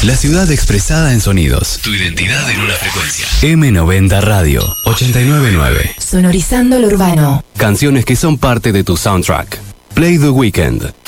La ciudad expresada en sonidos. Tu identidad en una frecuencia. M90 Radio 899. Sonorizando lo urbano. Canciones que son parte de tu soundtrack. Play the Weekend.